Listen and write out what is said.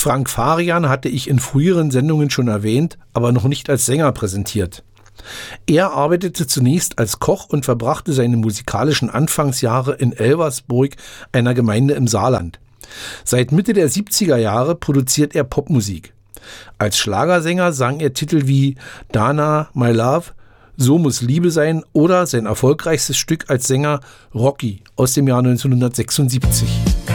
Frank Farian hatte ich in früheren Sendungen schon erwähnt, aber noch nicht als Sänger präsentiert. Er arbeitete zunächst als Koch und verbrachte seine musikalischen Anfangsjahre in Elversburg, einer Gemeinde im Saarland. Seit Mitte der 70er Jahre produziert er Popmusik. Als Schlagersänger sang er Titel wie Dana, My Love, So muss Liebe sein oder sein erfolgreichstes Stück als Sänger Rocky aus dem Jahr 1976.